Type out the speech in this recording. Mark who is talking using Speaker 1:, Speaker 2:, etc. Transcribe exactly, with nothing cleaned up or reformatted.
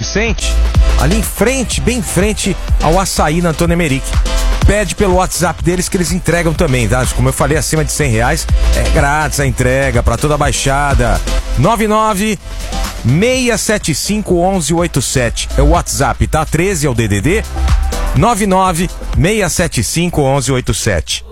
Speaker 1: Vicente, ali em frente, bem em frente ao Açaí na Antônio Emerick. Pede pelo WhatsApp deles que eles entregam também, tá? Como eu falei, acima de cem reais é grátis a entrega pra toda a Baixada. nove nove seis sete cinco um um oito sete é o WhatsApp, tá? treze é o D D D. nove nove seis sete cinco um um oito sete.